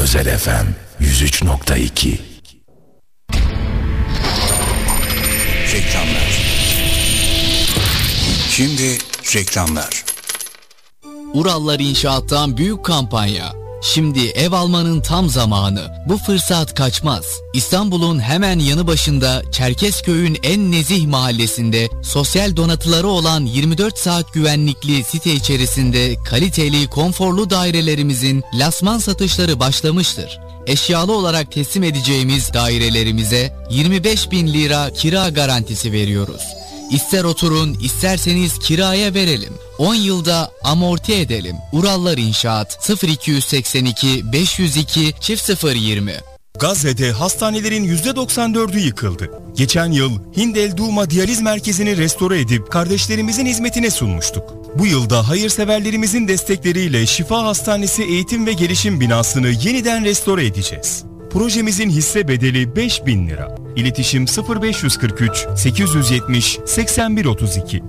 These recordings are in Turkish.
Özel FM 103.2. Reklamlar. Şimdi reklamlar. Urallar İnşaat'tan büyük kampanya. Şimdi ev almanın tam zamanı. Bu fırsat kaçmaz. İstanbul'un hemen yanı başında Çerkezköy'ün en nezih mahallesinde sosyal donatıları olan 24 saat güvenlikli site içerisinde kaliteli, konforlu dairelerimizin lansman satışları başlamıştır. Eşyalı olarak teslim edeceğimiz dairelerimize 25.000 lira kira garantisi veriyoruz. İster oturun, isterseniz kiraya verelim. 10 yılda amorti edelim. Urallar İnşaat 0282 502 0020. Gazze'de hastanelerin %94'ü yıkıldı. Geçen yıl Hindel Duma Diyaliz Merkezi'ni restore edip kardeşlerimizin hizmetine sunmuştuk. Bu yılda hayırseverlerimizin destekleriyle Şifa Hastanesi Eğitim ve Gelişim binasını yeniden restore edeceğiz. Projemizin hisse bedeli 5.000 lira. İletişim 0543 870 8132.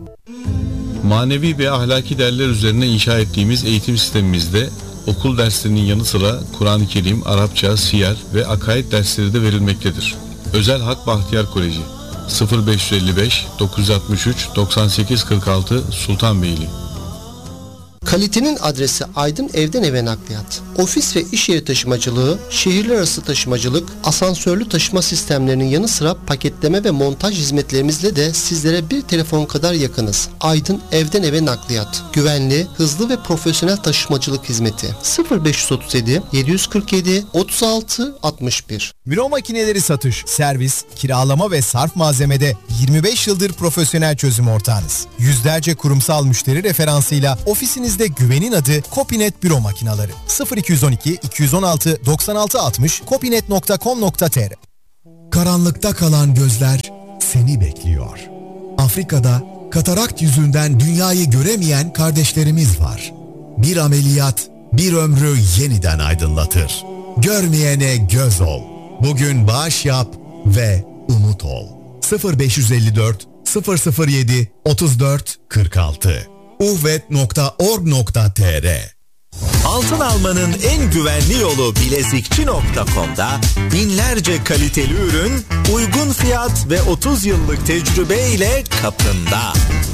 Manevi ve ahlaki değerler üzerine inşa ettiğimiz eğitim sistemimizde okul derslerinin yanı sıra Kur'an-ı Kerim, Arapça, siyer ve akaid dersleri de verilmektedir. Özel Hak Bahtiyar Koleji 0555 963 9846 Sultanbeyli. Kalitenin adresi Aydın Evden Eve Nakliyat. Ofis ve iş yeri taşımacılığı, şehirler arası taşımacılık, asansörlü taşıma sistemlerinin yanı sıra paketleme ve montaj hizmetlerimizle de sizlere bir telefon kadar yakınız. Aydın Evden Eve Nakliyat. Güvenli, hızlı ve profesyonel taşımacılık hizmeti. 0537 747 36 61. Büro makineleri satış, servis, kiralama ve sarf malzemede 25 yıldır profesyonel çözüm ortağınız. Yüzlerce kurumsal müşteri referansıyla ofisinizde güvenin adı Kopinet Büro Makineleri. 0212 216 96 60 kopinet.com.tr. Karanlıkta kalan gözler seni bekliyor. Afrika'da katarakt yüzünden dünyayı göremeyen kardeşlerimiz var. Bir ameliyat bir ömrü yeniden aydınlatır. Görmeyene göz ol. Bugün bağış yap ve umut ol. 0554 007 34 46 uhvet.org.tr. Altın almanın en güvenli yolu bilezikçi.com'da binlerce kaliteli ürün, uygun fiyat ve 30 yıllık tecrübe ile kapında.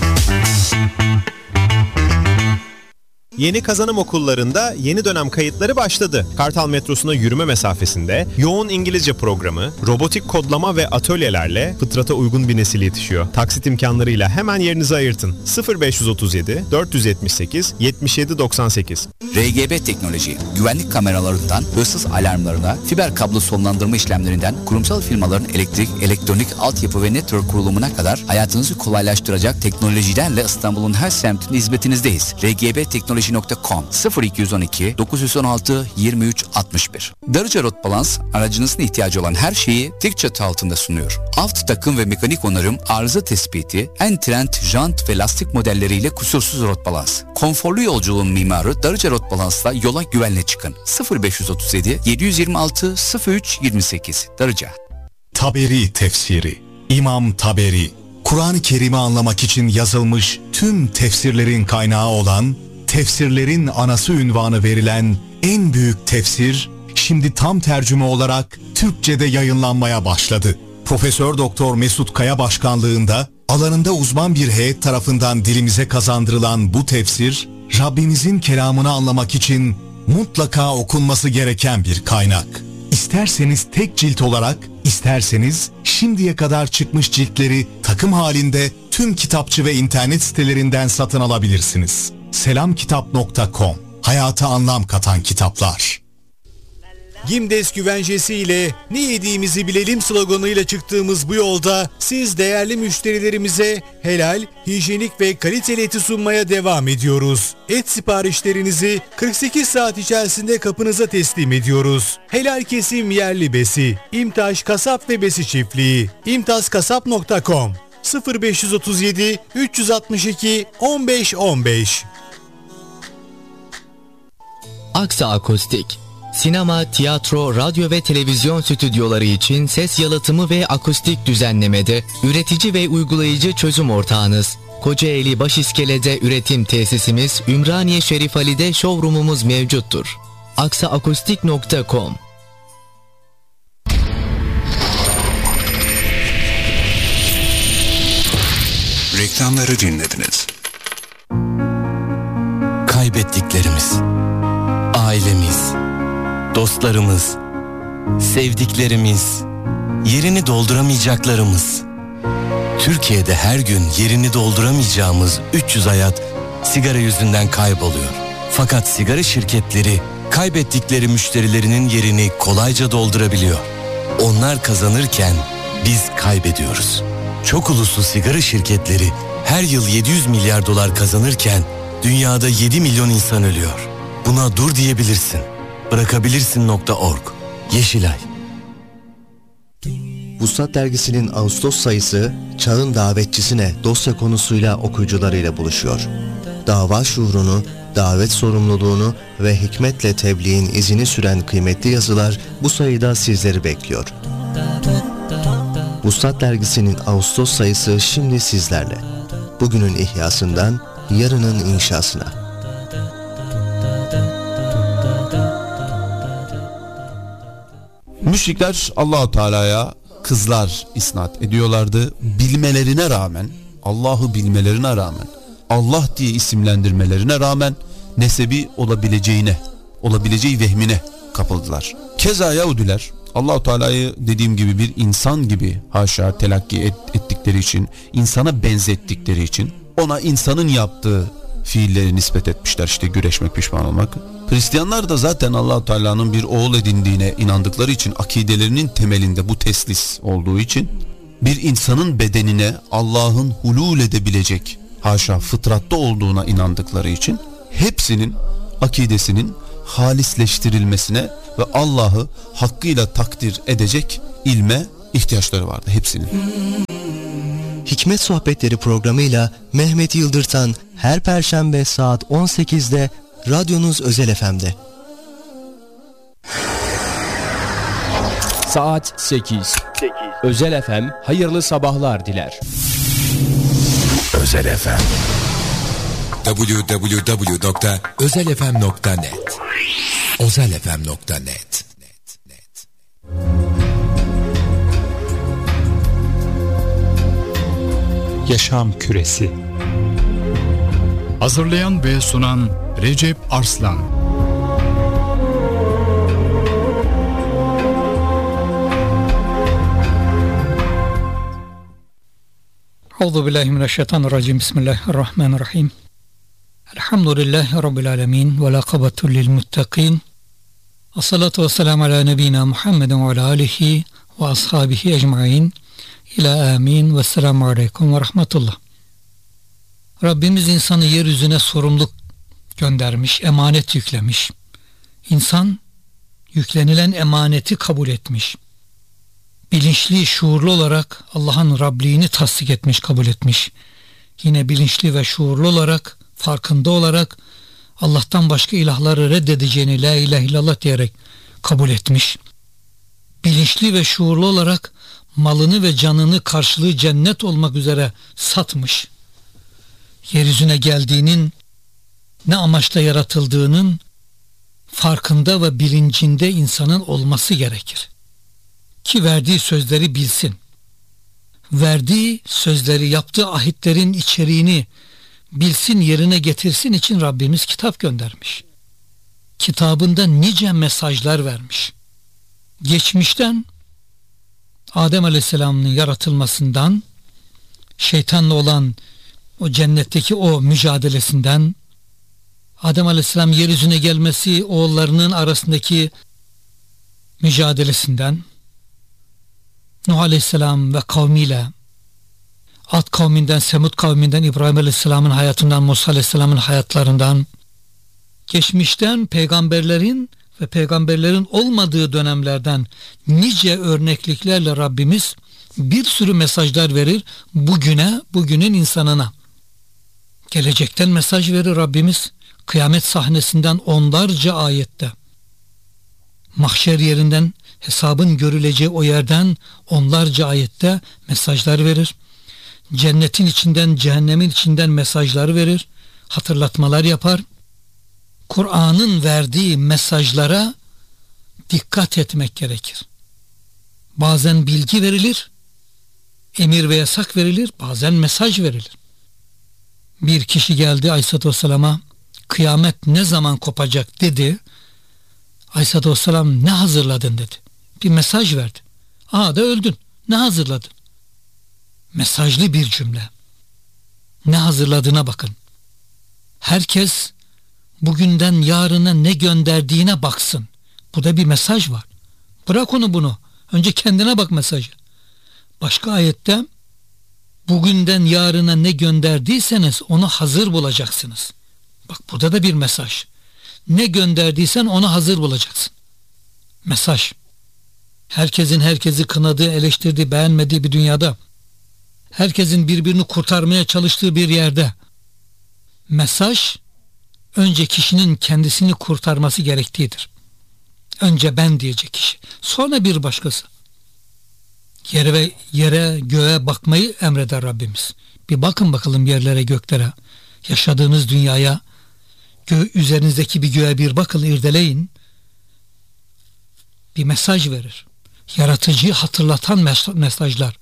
Yeni kazanım okullarında yeni dönem kayıtları başladı. Kartal metrosuna yürüme mesafesinde yoğun İngilizce programı, robotik kodlama ve atölyelerle fıtrata uygun bir nesil yetişiyor. Taksit imkanlarıyla hemen yerinizi ayırtın. 0537 478 77 98. RGB Teknoloji, güvenlik kameralarından hırsız alarmlarına, fiber kablo sonlandırma işlemlerinden kurumsal firmaların elektrik, elektronik, altyapı ve network kurulumuna kadar hayatınızı kolaylaştıracak teknolojilerle İstanbul'un her semtinde hizmetinizdeyiz. RGB Teknoloji .com 0212 916 23 61. Darıca Rot Balans aracınızın ihtiyacı olan her şeyi tek çatı altında sunuyor. Alt takım ve mekanik onarım, arıza tespiti, en trend jant ve lastik modelleriyle kusursuz rot balans. Konforlu yolculuğun mimarı Darıca Rot Balans'la yola güvenle çıkın. 0537 726 03 28. Darıca. Taberi tefsiri. İmam Taberi, Kur'an-ı Kerim'i anlamak için yazılmış tüm tefsirlerin kaynağı olan, tefsirlerin anası unvanı verilen en büyük tefsir, şimdi tam tercüme olarak Türkçe'de yayınlanmaya başladı. Profesör Doktor Mesut Kaya başkanlığında alanında uzman bir heyet tarafından dilimize kazandırılan bu tefsir, Rabbimizin kelamını anlamak için mutlaka okunması gereken bir kaynak. İsterseniz tek cilt olarak, isterseniz şimdiye kadar çıkmış ciltleri takım halinde tüm kitapçı ve internet sitelerinden satın alabilirsiniz. Selamkitap.com. Hayata anlam katan kitaplar. Gimdes güvencesi ile ne yediğimizi bilelim sloganıyla çıktığımız bu yolda siz değerli müşterilerimize helal, hijyenik ve kaliteli eti sunmaya devam ediyoruz. Et siparişlerinizi 48 saat içerisinde kapınıza teslim ediyoruz. Helal kesim yerli besi. İmtaş Kasap ve Besi Çiftliği. imtazkasap.com 0537 362 15 15. Aksa Akustik, sinema, tiyatro, radyo ve televizyon stüdyoları için ses yalıtımı ve akustik düzenlemede üretici ve uygulayıcı çözüm ortağınız. Kocaeli Başiskele'de üretim tesisimiz, Ümraniye Şerif Ali'de showroomumuz mevcuttur. aksaakustik.com. Reklamları dinlediniz. Kaybettiklerimiz, ailemiz, dostlarımız, sevdiklerimiz, yerini dolduramayacaklarımız. Türkiye'de her gün yerini dolduramayacağımız 300 hayat sigara yüzünden kayboluyor. Fakat sigara şirketleri kaybettikleri müşterilerinin yerini kolayca doldurabiliyor. Onlar kazanırken biz kaybediyoruz. Çok uluslu sigara şirketleri her yıl 700 milyar dolar kazanırken dünyada 7 milyon insan ölüyor. Buna dur diyebilirsin. Bırakabilirsin.org. Yeşilay. Vuslat Dergisi'nin Ağustos sayısı Çağın Davetçisine dosya konusuyla okuyucularıyla buluşuyor. Dava şuurunu, davet sorumluluğunu ve hikmetle tebliğin izini süren kıymetli yazılar bu sayıda sizleri bekliyor. Vuslat Dergisi'nin Ağustos sayısı şimdi sizlerle. Bugünün ihyasından yarının inşasına. Müşrikler Allah-u Teala'ya kızlar isnat ediyorlardı. Bilmelerine rağmen, Allah'ı bilmelerine rağmen, Allah diye isimlendirmelerine rağmen nesebi olabileceği vehmine kapıldılar. Keza Yahudiler Allah-u Teala'yı dediğim gibi bir insan gibi haşa telakki ettikleri için, insana benzettikleri için ona insanın yaptığı fiilleri nispet etmişler. İşte güreşmek, pişman olmak. Hristiyanlar da zaten Allah-u Teala'nın bir oğul edindiğine inandıkları için, akidelerinin temelinde bu teslis olduğu için bir insanın bedenine Allah'ın hulul edebilecek haşa fıtratta olduğuna inandıkları için hepsinin akidesinin halisleştirilmesine ve Allah'ı hakkıyla takdir edecek ilme ihtiyaçları vardı hepsinin. Hikmet Sohbetleri programıyla Mehmet Yıldırtan her Perşembe saat 18'de radyonuz Özel FM'de. Saat 8. Özel FM hayırlı sabahlar diler. Özel FM. www.özelfm.net özelfm.net. Yaşam Küresi. Hazırlayan ve sunan Recep Arslan. Euzubillahimineşşeytanirracim. Bismillahirrahmanirrahim. Elhamdülillahi Rabbil alemin. Ve laqabetu lil muttaqin. As-salatu ve selamu ala nebina Muhammedin ve ala alihi ve ashabihi ecmain. İlâ amin ve selamu aleyküm ve rahmetullah. Rabbimiz insanı yeryüzüne sorumluluk göndermiş, emanet yüklemiş. İnsan yüklenilen emaneti kabul etmiş. Bilinçli, şuurlu olarak Allah'ın Rabliğini tasdik etmiş, kabul etmiş. Yine bilinçli ve şuurlu olarak, farkında olarak Allah'tan başka ilahları reddedeceğini la ilahe illallah diyerek kabul etmiş. Bilinçli ve şuurlu olarak malını ve canını karşılığı cennet olmak üzere satmış. Yeryüzüne geldiğinin, ne amaçla yaratıldığının farkında ve bilincinde insanın olması gerekir. Ki verdiği sözleri bilsin. Verdiği sözleri, yaptığı ahitlerin içeriğini bilsin, yerine getirsin için Rabbimiz kitap göndermiş. Kitabında nice mesajlar vermiş. Geçmişten Adem Aleyhisselam'ın yaratılmasından, şeytanla olan o cennetteki o mücadelesinden, Adem Aleyhisselam yeryüzüne gelmesi, oğullarının arasındaki mücadelesinden, Nuh Aleyhisselam ve kavmiyle, Ad kavminden, Semud kavminden, İbrahim Aleyhisselam'ın hayatından, Musa Aleyhisselam'ın hayatlarından, geçmişten peygamberlerin ve peygamberlerin olmadığı dönemlerden nice örnekliklerle Rabbimiz bir sürü mesajlar verir bugünün insanına. Gelecekten mesaj verir Rabbimiz, kıyamet sahnesinden onlarca ayette. Mahşer yerinden, hesabın görüleceği o yerden onlarca ayette mesajlar verir. Cennetin içinden, cehennemin içinden mesajlar verir, hatırlatmalar yapar. Kur'an'ın verdiği mesajlara dikkat etmek gerekir. Bazen bilgi verilir, emir ve yasak verilir, bazen mesaj verilir. Bir kişi geldi Aleyhisselatü Vesselam'a, kıyamet ne zaman kopacak dedi. Aleyhisselatü Vesselam, ne hazırladın dedi. Bir mesaj verdi. Da öldün. Ne hazırladın? Mesajlı bir cümle. Ne hazırladığına bakın. Herkes bugünden yarına ne gönderdiğine baksın. Bu da bir mesaj var. Bırak onu bunu. Önce kendine bak mesajı. Başka ayette bugünden yarına ne gönderdiyseniz onu hazır bulacaksınız. Bak burada da bir mesaj. Ne gönderdiysen onu hazır bulacaksın. Mesaj. Herkesin herkesi kınadığı, eleştirdiği, beğenmediği bir dünyada, herkesin birbirini kurtarmaya çalıştığı bir yerde, mesaj önce kişinin kendisini kurtarması gerektiğidir. Önce ben diyecek kişi, sonra bir başkası. Yere göğe bakmayı emreder Rabbimiz. Bir bakın bakalım yerlere, göklere, yaşadığınız dünyaya, üzerinizdeki bir göğe bir bakın, irdeleyin. Bir mesaj verir. Yaratıcıyı hatırlatan mesajlar.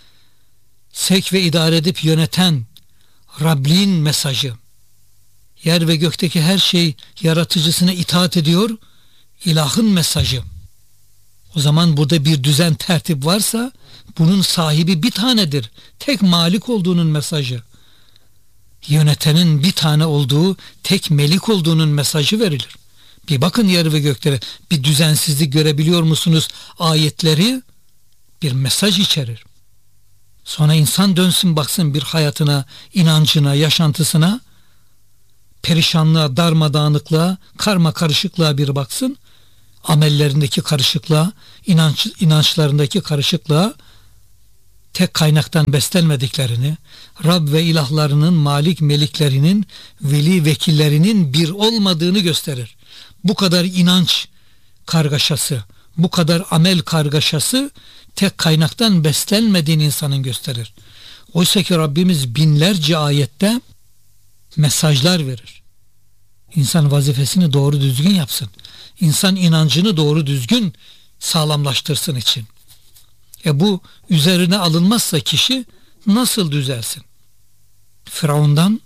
Sevk ve idare edip yöneten Rabliğin mesajı. Yer ve gökteki her şey yaratıcısına itaat ediyor. İlahın mesajı. O zaman burada bir düzen, tertip varsa bunun sahibi bir tanedir. Tek malik olduğunun mesajı. Yönetenin bir tane olduğu, tek melik olduğunun mesajı verilir. Bir bakın yer ve göklere, bir düzensizlik görebiliyor musunuz? Ayetleri bir mesaj içerir. Sonra insan dönsün baksın bir hayatına, inancına, yaşantısına, perişanlığa, darmadağınıklığa, karma karışıklığa bir baksın. Amellerindeki karışıklığa, inançlarındaki karışıklığa, tek kaynaktan beslenmediklerini, Rab ve ilahlarının, malik meliklerinin, veli vekillerinin bir olmadığını gösterir. Bu kadar inanç kargaşası, bu kadar amel kargaşası tek kaynaktan beslenmediğini insanın gösterir. Oysa ki Rabbimiz binlerce ayette mesajlar verir. İnsan vazifesini doğru düzgün yapsın. İnsan inancını doğru düzgün sağlamlaştırsın için. Bu üzerine alınmazsa kişi nasıl düzelsin? Firavundan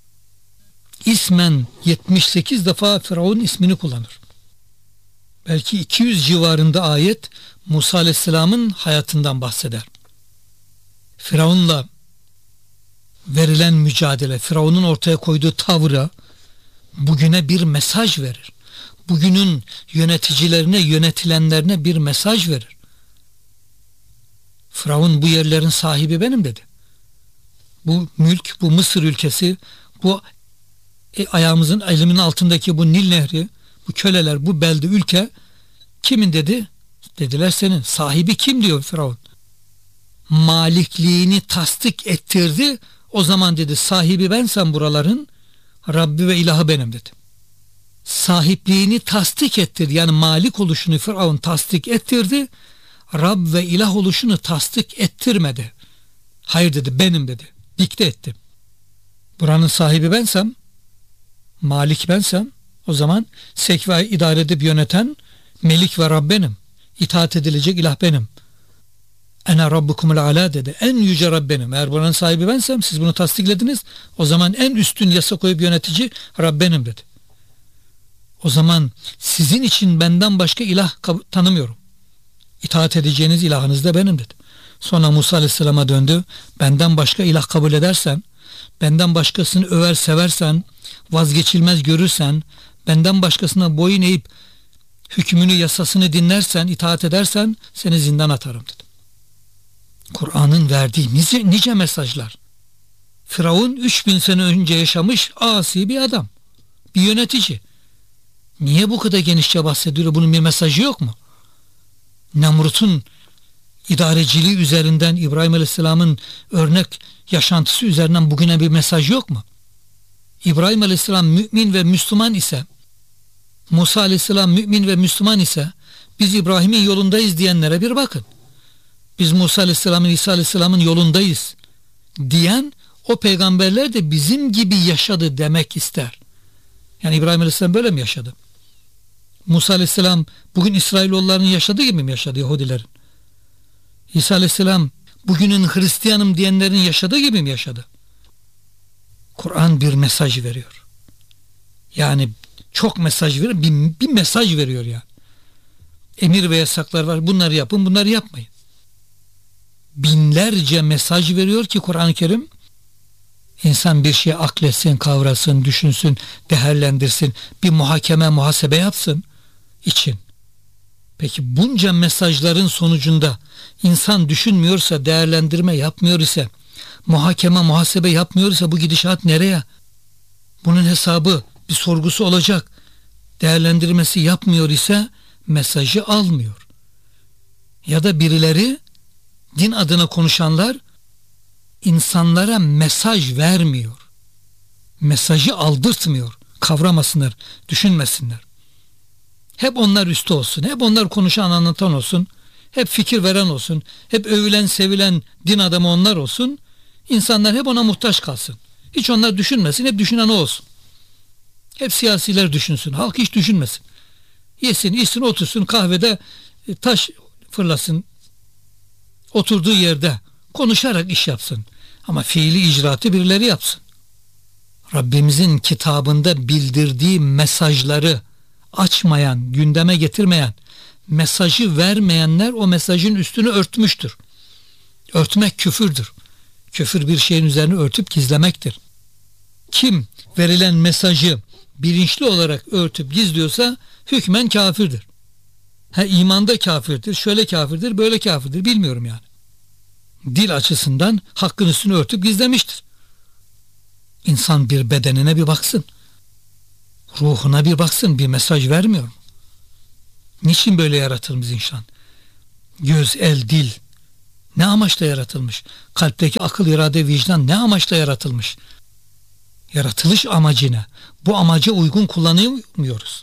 ismen 78 defa Firavun ismini kullanır. Belki 200 civarında ayet Musa Aleyhisselam'ın hayatından bahseder. Firavun'la verilen mücadele, Firavun'un ortaya koyduğu tavra bugüne bir mesaj verir. Bugünün yöneticilerine, yönetilenlerine bir mesaj verir. Firavun, bu yerlerin sahibi benim dedi. Bu mülk, bu Mısır ülkesi, bu ayağımızın, elimin altındaki bu Nil Nehri, bu köleler, bu belde, ülke kimin dedi? Dediler senin. Sahibi kim diyor Firavun. Malikliğini tasdik ettirdi. O zaman dedi sahibi bensem buraların, Rabbi ve ilahı benim dedi. Sahipliğini tasdik ettirdi. Yani malik oluşunu Firavun tasdik ettirdi. Rab ve ilah oluşunu tasdik ettirmedi. Hayır dedi, benim dedi. Dikte ettim. Buranın sahibi bensem, malik bensem, o zaman sevk ve idare edip yöneten melik ve Rab benim. İtaat edilecek ilah benim. Ene rabbukumul ala dedi. En yüce Rab benim. Eğer buranın sahibi bensem, siz bunu tasdiklediniz, o zaman en üstün yasa koyup yönetici Rab benim dedi. O zaman sizin için benden başka ilah tanımıyorum. İtaat edeceğiniz ilahınız da benim dedi. Sonra Musa Aleyhisselam'a döndü. Benden başka ilah kabul edersen, benden başkasını över seversen, vazgeçilmez görürsen, benden başkasına boyun eğip hükmünü, yasasını dinlersen, itaat edersen seni zindan atarım dedi. Kur'an'ın verdiği nice mesajlar. Firavun 3000 sene önce yaşamış asi bir adam. Bir yönetici. Niye bu kadar genişçe bahsediyor? Bunun bir mesajı yok mu? Nemrut'un idareciliği üzerinden, İbrahim Aleyhisselam'ın örnek yaşantısı üzerinden bugüne bir mesaj yok mu? İbrahim Aleyhisselam mümin ve Müslüman ise, Musa Aleyhisselam mümin ve Müslüman ise, biz İbrahim'in yolundayız diyenlere bir bakın. Biz Musa Aleyhisselam'ın, İsa Aleyhisselam'ın yolundayız diyen o peygamberler de bizim gibi yaşadı demek ister. Yani İbrahim Aleyhisselam böyle mi yaşadı? Musa Aleyhisselam bugün İsrailoğullarının yaşadığı gibi mi yaşadı Yahudilerin? İsa Aleyhisselam bugünün Hristiyanım diyenlerin yaşadığı gibi mi yaşadı? Kur'an bir mesaj veriyor. Yani çok mesaj veriyor. Bir mesaj veriyor yani. Emir ve yasaklar var. Bunları yapın, bunları yapmayın. Binlerce mesaj veriyor ki Kur'an-ı Kerim, insan bir şey akletsin, kavrasın, düşünsün, değerlendirsin, bir muhasebe yapsın için. Peki bunca mesajların sonucunda insan düşünmüyorsa, değerlendirme yapmıyor ise, muhasebe yapmıyor ise bu gidişat nereye? Bunun hesabı, bir sorgusu olacak. Değerlendirmesi yapmıyor ise mesajı almıyor. Ya da birileri, din adına konuşanlar, insanlara mesaj vermiyor. Mesajı aldırtmıyor. Kavramasınlar, düşünmesinler. Hep onlar üstü olsun. Hep onlar konuşan, anlatan olsun. Hep fikir veren olsun. Hep övülen, sevilen din adamı onlar olsun. İnsanlar hep ona muhtaç kalsın. Hiç onlar düşünmesin. Hep düşünen o olsun. Hep siyasiler düşünsün. Halk hiç düşünmesin. Yesin, içsin, otursun kahvede, taş fırlasın. Oturduğu yerde konuşarak iş yapsın. Ama fiili icraatı birileri yapsın. Rabbimizin kitabında bildirdiği mesajları açmayan, gündeme getirmeyen, mesajı vermeyenler o mesajın üstünü örtmüştür. Örtmek küfürdür. Küfür bir şeyin üzerine örtüp gizlemektir. Kim verilen mesajı bilinçli olarak örtüp gizliyorsa hükmen kafirdir. İmanda kafirdir, şöyle kafirdir, böyle kafirdir, bilmiyorum yani. Dil açısından hakkın üstünü örtüp gizlemiştir. İnsan bir bedenine bir baksın. Ruhuna bir baksın, bir mesaj vermiyor mu? Niçin böyle yaratılmış insan? Göz, el, dil ne amaçla yaratılmış? Kalpteki akıl, irade, vicdan ne amaçla yaratılmış? Yaratılış amacı ne? Bu amaca uygun kullanamıyoruz.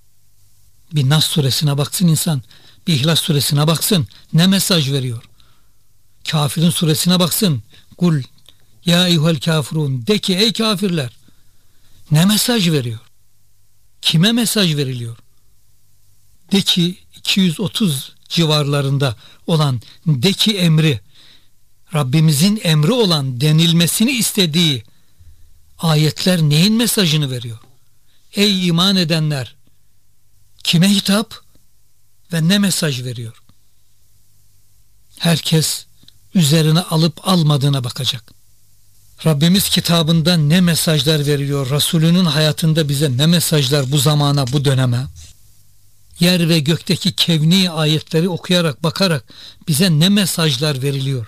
Bir Nas suresine baksın insan, bir İhlas suresine baksın, ne mesaj veriyor? Kafirin suresine baksın, kul ya eyyuhel kafirun, de ki ey kafirler, ne mesaj veriyor? Kime mesaj veriliyor? De ki 230 civarlarında olan de ki emri, Rabbimizin emri olan denilmesini istediği ayetler neyin mesajını veriyor? Ey iman edenler, kime hitap ve ne mesaj veriyor? Herkes üzerine alıp almadığına bakacak. Rabbimiz kitabında ne mesajlar veriliyor? Resulünün hayatında bize ne mesajlar bu zamana, bu döneme? Yer ve gökteki kevni ayetleri okuyarak, bakarak bize ne mesajlar veriliyor?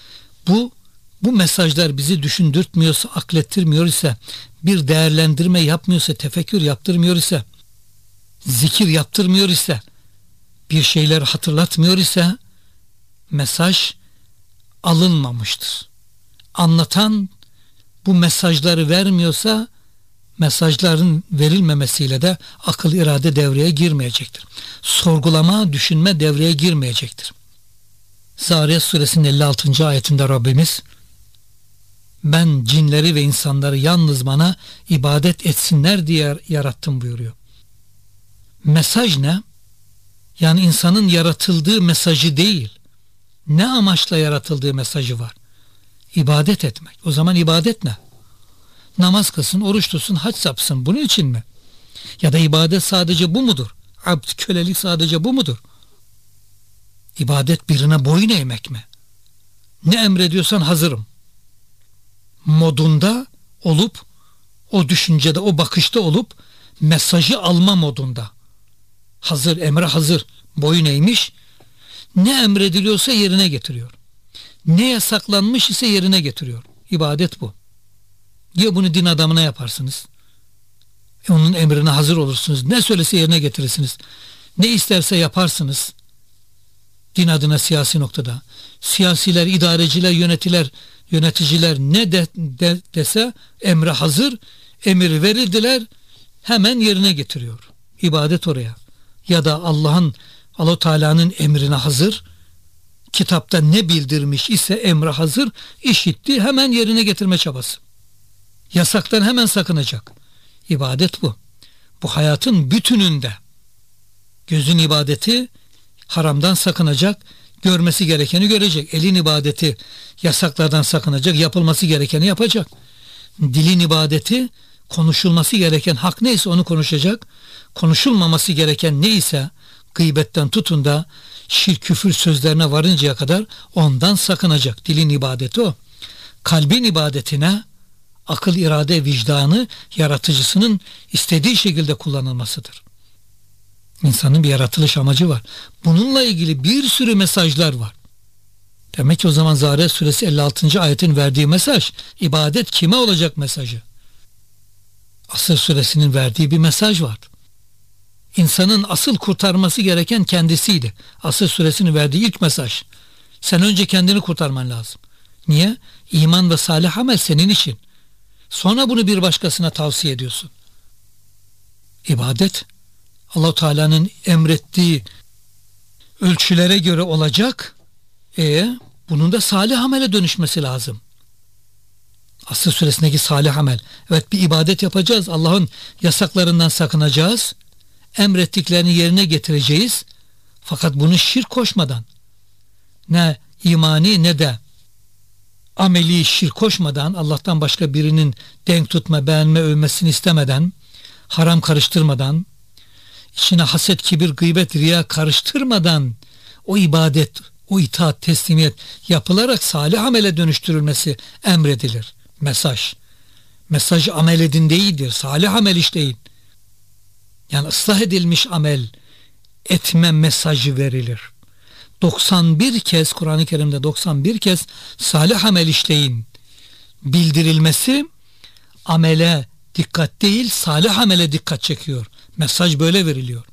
Bu mesajlar bizi düşündürtmüyorsa, aklettirmiyor ise, bir değerlendirme yapmıyorsa, tefekkür yaptırmıyor ise, zikir yaptırmıyor ise, bir şeyler hatırlatmıyor ise, mesaj alınmamıştır. Anlatan bu mesajları vermiyorsa, mesajların verilmemesiyle de akıl, irade devreye girmeyecektir. Sorgulama, düşünme devreye girmeyecektir. Zariyat suresinin 56. ayetinde Rabbimiz, ben cinleri ve insanları yalnız bana ibadet etsinler diye yarattım buyuruyor. Mesaj ne? Yani insanın yaratıldığı mesajı değil, ne amaçla yaratıldığı mesajı var. İbadet etmek. O zaman ibadet ne? Namaz kılsın, oruç tutsun, hac yapsın. Bunun için mi? Ya da ibadet sadece bu mudur? Abd, kölelik sadece bu mudur? İbadet birine boyun eğmek mi? Ne emrediyorsan hazırım modunda olup, o düşüncede, o bakışta olup, mesajı alma modunda. Hazır, emre hazır, boyun eğmiş, ne emrediliyorsa yerine getiriyor. Ne yasaklanmış ise yerine getiriyor. İbadet bu. Ya bunu din adamına yaparsınız, onun emrine hazır olursunuz, ne söylese yerine getirirsiniz, ne isterse yaparsınız. Din adına siyasi noktada siyasiler, idareciler, yöneticiler ne dese emre hazır, emir verildiler, hemen yerine getiriyor. İbadet oraya. Ya da Allah Teala'nın emrine hazır, kitapta ne bildirmiş ise emre hazır, işitti, hemen yerine getirme çabası. Yasaktan hemen sakınacak. İbadet bu. Bu hayatın bütününde. Gözün ibadeti haramdan sakınacak, görmesi gerekeni görecek. Elin ibadeti yasaklardan sakınacak, yapılması gerekeni yapacak. Dilin ibadeti konuşulması gereken hak neyse onu konuşacak. Konuşulmaması gereken neyse gıybetten tutun da şirk küfür sözlerine varıncaya kadar ondan sakınacak. Dilin ibadeti o. Kalbin ibadetine akıl, irade, vicdanı yaratıcısının istediği şekilde kullanılmasıdır. İnsanın bir yaratılış amacı var. Bununla ilgili bir sürü mesajlar var. Demek ki o zaman Zariyat suresi 56. ayetin verdiği mesaj, ibadet kime olacak mesajı. Asır suresinin verdiği bir mesaj var. İnsanın asıl kurtarması gereken kendisiydi. Asır suresinin verdiği ilk mesaj. Sen önce kendini kurtarman lazım. Niye? İman ve salih amel senin için. Sonra bunu bir başkasına tavsiye ediyorsun. İbadet Allah-u Teala'nın emrettiği ölçülere göre olacak. Bunun da salih amele dönüşmesi lazım. Asr suresindeki salih amel. Evet, bir ibadet yapacağız. Allah'ın yasaklarından sakınacağız. Emrettiklerini yerine getireceğiz. Fakat bunu şirk koşmadan, ne imani ne de ameli şirk koşmadan, Allah'tan başka birinin denk tutma, beğenme, övmesini istemeden, haram karıştırmadan, içine haset, kibir, gıybet, riya karıştırmadan o ibadet, o itaat, teslimiyet yapılarak salih amele dönüştürülmesi emredilir. Mesaj. Mesaj amel edin değildir. Salih amel işleyin. Yani ıslah edilmiş amel etme mesajı verilir. 91 kez Kur'an-ı Kerim'de 91 kez salih amel işleyin bildirilmesi amele dikkat değil, salih amele dikkat çekiyor. Mesaj böyle veriliyor.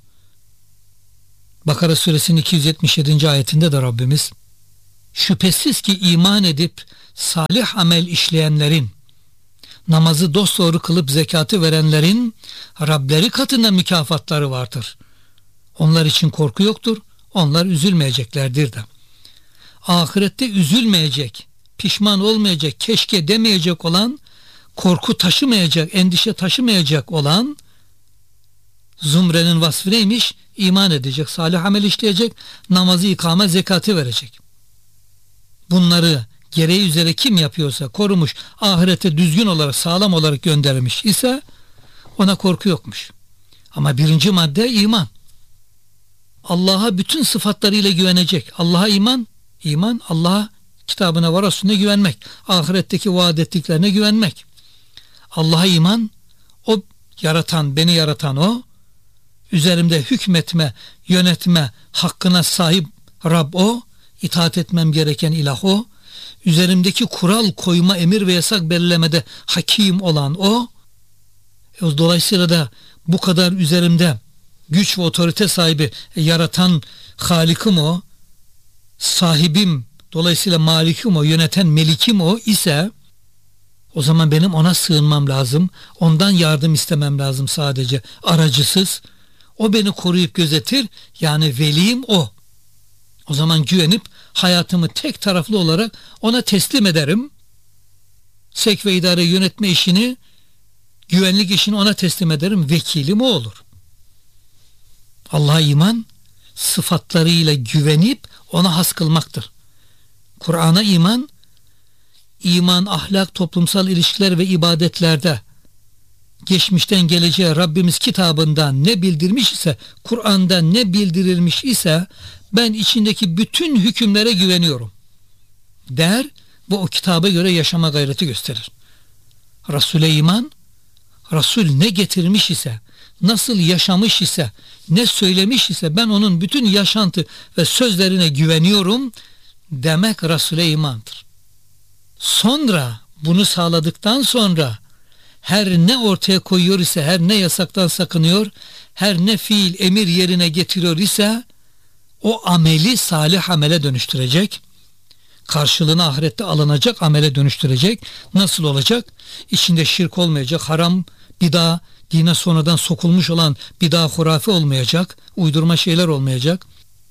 Bakara suresinin 277. ayetinde de Rabbimiz şüphesiz ki iman edip salih amel işleyenlerin, namazı dosdoğru kılıp zekatı verenlerin Rableri katında mükafatları vardır. Onlar için korku yoktur. Onlar üzülmeyeceklerdir de. Ahirette üzülmeyecek, pişman olmayacak, keşke demeyecek olan, korku taşımayacak, endişe taşımayacak olan zümrenin vasfı neymiş? İman edecek, salih amel işleyecek, namazı ikame, zekatı verecek. Bunları gereği üzere kim yapıyorsa, korumuş, ahirete düzgün olarak, sağlam olarak göndermiş ise ona korku yokmuş. Ama birinci madde iman. Allah'a bütün sıfatlarıyla güvenecek. Allah'a iman, Allah'a, kitabına ve Resulüne güvenmek. Ahiretteki vaat ettiklerine güvenmek. Allah'a iman, o yaratan, beni yaratan o, üzerimde hükmetme, yönetme hakkına sahip Rab o, itaat etmem gereken ilah o, üzerimdeki kural koyma, emir ve yasak belirlemede hakim olan o. Dolayısıyla da bu kadar üzerimde güç ve otorite sahibi, yaratan Halikim o, sahibim, dolayısıyla malikim o, yöneten melikim o ise o zaman benim ona sığınmam lazım. Ondan yardım istemem lazım sadece, aracısız. O beni koruyup gözetir. Yani velim o. O zaman güvenip hayatımı tek taraflı olarak ona teslim ederim. Sevk ve idare yönetme işini, güvenlik işini ona teslim ederim. Vekilim o olur. Allah'a iman, sıfatlarıyla güvenip ona has kılmaktır. Kur'an'a iman, ahlak, toplumsal ilişkiler ve ibadetlerde geçmişten geleceğe Rabbimiz kitabından ne bildirmiş ise, Kur'an'da ne bildirilmiş ise ben içindeki bütün hükümlere güveniyorum der ve o kitaba göre yaşama gayreti gösterir. Resul'e iman, Resul ne getirmiş ise, nasıl yaşamış ise, ne söylemiş ise ben onun bütün yaşantı ve sözlerine güveniyorum demek Resul'e imandır. Sonra bunu sağladıktan sonra her ne ortaya koyuyor ise, her ne yasaktan sakınıyor, her ne fiil, emir yerine getiriyor ise o ameli salih amele dönüştürecek. Karşılığını ahirette alınacak amele dönüştürecek. Nasıl olacak? İçinde şirk olmayacak, haram, bid'a, dine sonradan sokulmuş olan bid'a, hurafe olmayacak, uydurma şeyler olmayacak,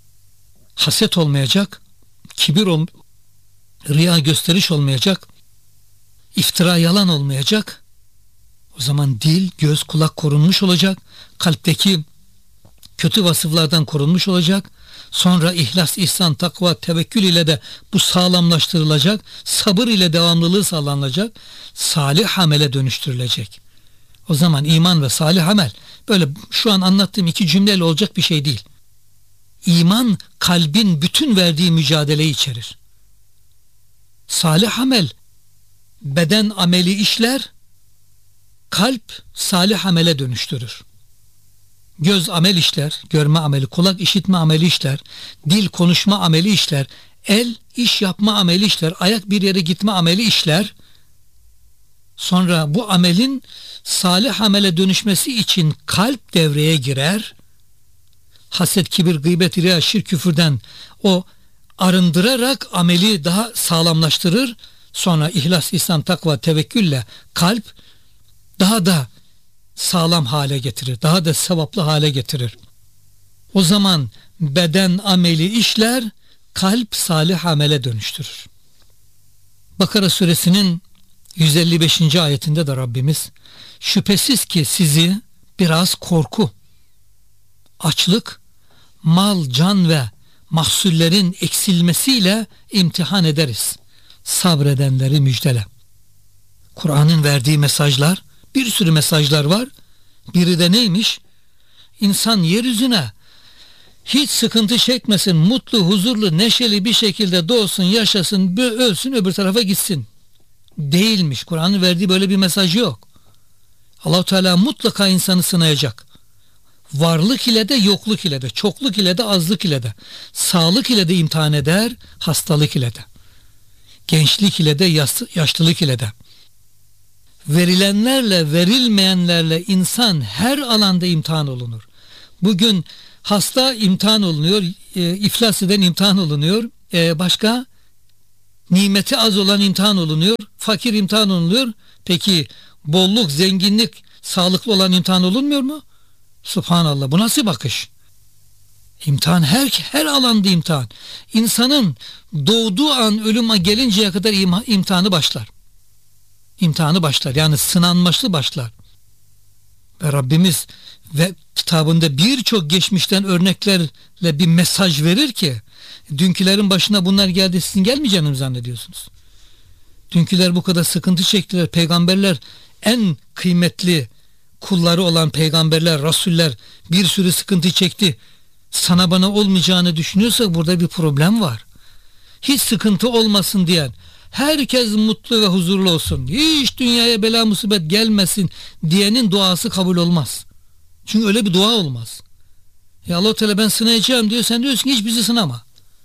haset olmayacak, kibir riya, gösteriş olmayacak, iftira, yalan olmayacak. O zaman dil, göz, kulak korunmuş olacak, kalpteki kötü vasıflardan korunmuş olacak. Sonra ihlas, ihsan, takva, tevekkül ile de bu sağlamlaştırılacak. Sabır ile devamlılığı sağlanacak. Salih amele dönüştürülecek. O zaman iman ve salih amel böyle şu an anlattığım iki cümleyle olacak bir şey değil. İman kalbin bütün verdiği mücadeleyi içerir. Salih amel beden ameli işler, kalp salih amele dönüştürür. Göz amel işler, görme ameli, kulak işitme ameli işler, dil konuşma ameli işler, el iş yapma ameli işler, ayak bir yere gitme ameli işler. Sonra bu amelin salih amele dönüşmesi için kalp devreye girer. Haset, kibir, gıybet, riya, şirk, küfürden o arındırarak ameli daha sağlamlaştırır. Sonra ihlas, ihsan, takva, tevekkülle kalp daha da sağlam hale getirir. Daha da sevaplı hale getirir. O zaman beden ameli işler, kalp salih amele dönüştürür. Bakara suresinin 155. ayetinde de Rabbimiz şüphesiz ki sizi biraz korku, açlık, mal, can ve mahsullerin eksilmesiyle imtihan ederiz. Sabredenleri müjdele. Kur'an'ın verdiği mesajlar, bir sürü mesajlar var. Biri de neymiş? İnsan yeryüzüne hiç sıkıntı çekmesin, mutlu, huzurlu, neşeli bir şekilde doğsun, yaşasın, ölsün, öbür tarafa gitsin. Değilmiş. Kur'an'ın verdiği böyle bir mesaj yok. Allah-u Teala mutlaka insanı sınayacak. Varlık ile de yokluk ile de, çokluk ile de azlık ile de, sağlık ile de imtihan eder, hastalık ile de, gençlik ile de, yaşlılık ile de. Verilenlerle verilmeyenlerle insan her alanda imtihan olunur. Bugün hasta imtihan olunuyor, iflas eden imtihan olunuyor, başka nimeti az olan imtihan olunuyor, fakir imtihan olunuyor. Peki bolluk, zenginlik, sağlıklı olan imtihan olunmuyor mu? Subhanallah, bu nasıl bakış? İmtihan her alanda imtihan. İnsanın doğduğu an ölüme gelinceye kadar imtihanı başlar. İmtihanı başlar, yani sınanması başlar. Ve Rabbimiz ve kitabında birçok geçmişten örneklerle bir mesaj verir ki dünkülerin başına bunlar geldi, sizin gelmeyeceğini mi zannediyorsunuz? Dünküler bu kadar sıkıntı çektiler. Peygamberler, en kıymetli kulları olan peygamberler, rasuller bir sürü sıkıntı çekti. Sana bana olmayacağını düşünüyorsak burada bir problem var. Hiç sıkıntı olmasın diyen, herkes mutlu ve huzurlu olsun, hiç dünyaya bela musibet gelmesin diyenin duası kabul olmaz. Çünkü öyle bir dua olmaz. Ya Allah-u Teala ben sınayacağım diyor, sen diyorsun ki hiç bizi sınama.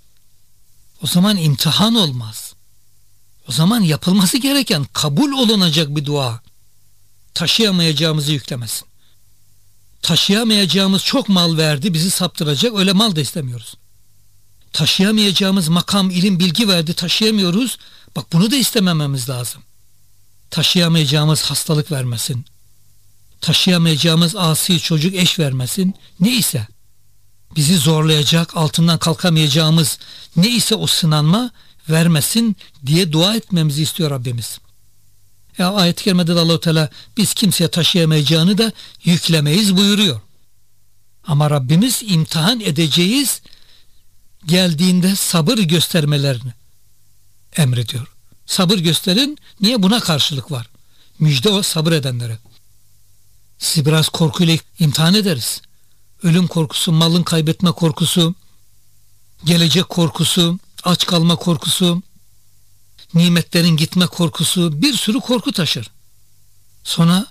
O zaman imtihan olmaz. O zaman yapılması gereken, kabul olunacak bir dua. Taşıyamayacağımızı yüklemesin. Taşıyamayacağımız çok mal verdi, bizi saptıracak, öyle mal da istemiyoruz. Taşıyamayacağımız makam, ilim, bilgi verdi, taşıyamıyoruz. Bak bunu da istemememiz lazım. Taşıyamayacağımız hastalık vermesin. Taşıyamayacağımız asi çocuk, eş vermesin. Neyse bizi zorlayacak, altından kalkamayacağımız neyse o sınanma vermesin diye dua etmemizi istiyor Rabbimiz. Ya ayet-i kerimede de Allah-u Teala biz kimseye taşıyamayacağını da yüklemeyiz buyuruyor. Ama Rabbimiz imtihan edeceğiz geldiğinde sabır göstermelerini emrediyor. Sabır gösterin. Niye? Buna karşılık var. Müjde o sabır edenlere. Sizi biraz korkuyla imtihan ederiz. Ölüm korkusu, malın kaybetme korkusu, gelecek korkusu, aç kalma korkusu, nimetlerin gitme korkusu, bir sürü korku taşır. Sonra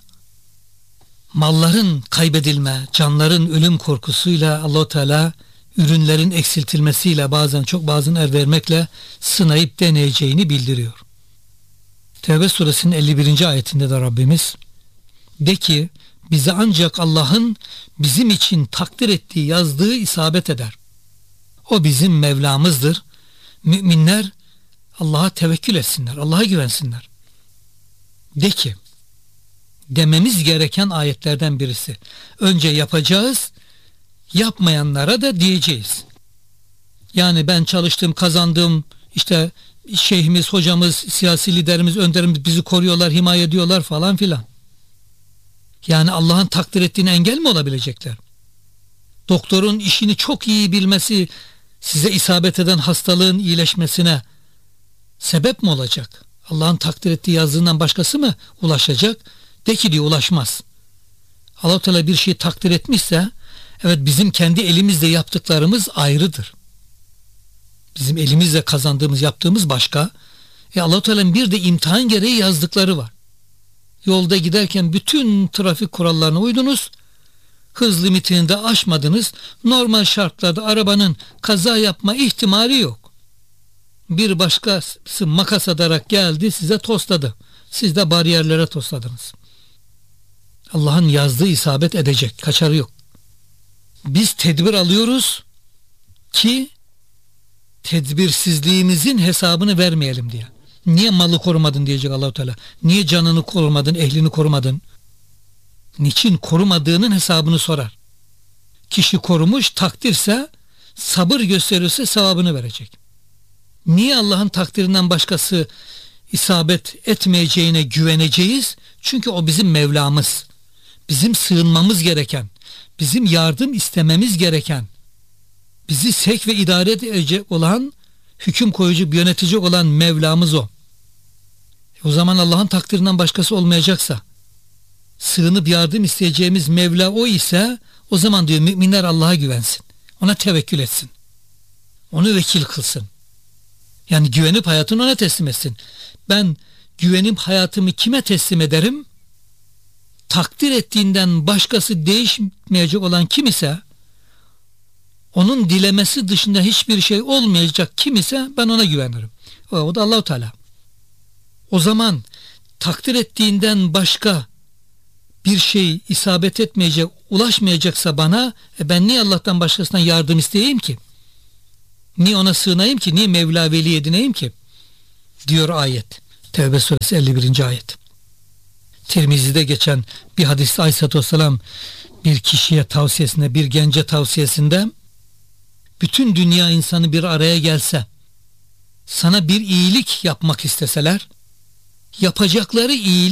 malların kaybedilme, canların ölüm korkusuyla Allah-u Teala ürünlerin eksiltilmesiyle bazen er vermekle sınayıp deneyeceğini bildiriyor. Tevbe suresinin 51. ayetinde de Rabbimiz de ki bize ancak Allah'ın bizim için takdir ettiği, yazdığı isabet eder. O bizim Mevlamızdır. Müminler Allah'a tevekkül etsinler, Allah'a güvensinler. De ki, dememiz gereken ayetlerden birisi. Önce yapacağız, yapmayanlara da diyeceğiz. Yani ben çalıştım, kazandım, işte şeyhimiz, hocamız, siyasi liderimiz, önderimiz bizi koruyorlar, himaye ediyorlar falan filan. Yani Allah'ın takdir ettiğine engel mi olabilecekler? Doktorun işini çok iyi bilmesi size isabet eden hastalığın iyileşmesine sebep mi olacak? Allah'ın takdir ettiği yazdığından başkası mı ulaşacak? De ki diyor, ulaşmaz. Allah-u Teala bir şeyi takdir etmişse, evet, bizim kendi elimizle yaptıklarımız ayrıdır. Bizim elimizle kazandığımız, yaptığımız başka. Allah-u Teala'nın bir de imtihan gereği yazdıkları var. Yolda giderken bütün trafik kurallarına uydunuz, hız limitini de aşmadınız. Normal şartlarda arabanın kaza yapma ihtimali yok. Bir başkası makas atarak geldi, size tosladı. Siz de bariyerlere tosladınız. Allah'ın yazdığı isabet edecek, kaçarı yok. Biz tedbir alıyoruz ki tedbirsizliğimizin hesabını vermeyelim diye. Niye malı korumadın diyecek Allah-u Teala. Niye canını korumadın, ehlini korumadın? Niçin korumadığının hesabını sorar. Kişi korumuş, takdirse, sabır gösterirse sevabını verecek. Niye Allah'ın takdirinden başkası isabet etmeyeceğine güveneceğiz? Çünkü o bizim Mevlamız. Bizim sığınmamız gereken, bizim yardım istememiz gereken, bizi sevk ve idare edecek olan, hüküm koyucu, yönetici olan Mevlamız o. O zaman Allah'ın takdirinden başkası olmayacaksa, sığınıp yardım isteyeceğimiz Mevla o ise, o zaman diyor müminler Allah'a güvensin. Ona tevekkül etsin. Onu vekil kılsın. Yani güvenip hayatını ona teslim etsin. Ben güvenip hayatımı kime teslim ederim? Takdir ettiğinden başkası değişmeyecek olan kim ise, onun dilemesi dışında hiçbir şey olmayacak kim ise ben ona güvenirim. O da Allah-u Teala. O zaman takdir ettiğinden başka bir şey isabet etmeyecek, ulaşmayacaksa bana, ben niye Allah'tan başkasından yardım isteyeyim ki? Niye ona sığınayım ki? Niye Mevla veli edineyim ki? Diyor ayet. Tevbe suresi 51. ayet. Tirmizi'de geçen bir hadiste Aleyhisselatü Vesselam bir kişiye tavsiyesinde, bir gence tavsiyesinde, bütün dünya insanı bir araya gelse, sana bir iyilik yapmak isteseler, yapacakları iyilik